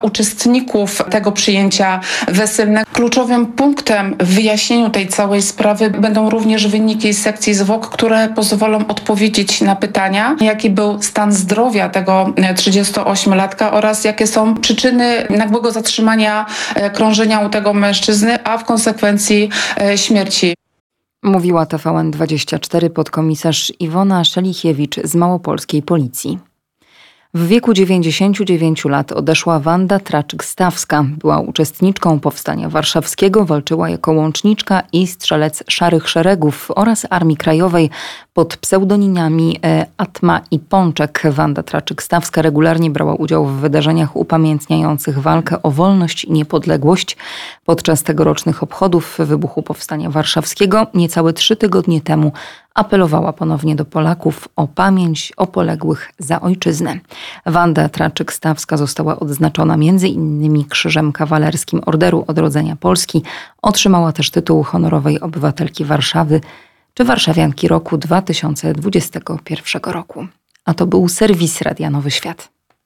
uczestników tego przyjęcia weselnego. Kluczowym punktem w wyjaśnieniu tej całej sprawy będą również wyniki sekcji zwłok, które pozwolą odpowiedzieć na pytania, jaki był stan zdrowia tego 38-latka oraz jakie są przyczyny nagłego zatrzymania krążenia u tego mężczyzny, a w konsekwencji śmierci. Mówiła TVN24 podkomisarz Iwona Szelichiewicz z małopolskiej policji. W wieku 99 lat odeszła Wanda Traczyk-Stawska. Była uczestniczką Powstania Warszawskiego, walczyła jako łączniczka i strzelec Szarych Szeregów oraz Armii Krajowej pod pseudonimami Atma i Pączek. Wanda Traczyk-Stawska regularnie brała udział w wydarzeniach upamiętniających walkę o wolność i niepodległość. Podczas tegorocznych obchodów wybuchu Powstania Warszawskiego niecałe 3 tygodnie temu apelowała ponownie do Polaków o pamięć o poległych za ojczyznę. Wanda Traczyk-Stawska została odznaczona m.in. Krzyżem Kawalerskim Orderu Odrodzenia Polski. Otrzymała też tytuł honorowej obywatelki Warszawy czy warszawianki roku 2021 roku. A to był serwis Radia Nowy Świat.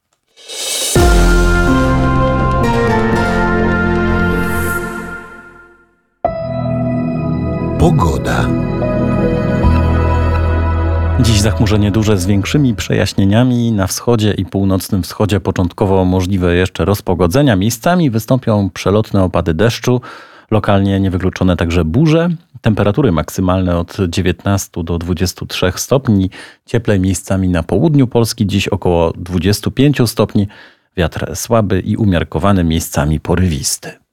Pogoda. Dziś zachmurzenie duże z większymi przejaśnieniami. Na wschodzie i północnym wschodzie początkowo możliwe jeszcze rozpogodzenia. Miejscami wystąpią przelotne opady deszczu. Lokalnie niewykluczone także burze. Temperatury maksymalne od 19 do 23 stopni. Cieplej miejscami na południu Polski. Dziś około 25 stopni. Wiatr słaby i umiarkowany, miejscami porywisty.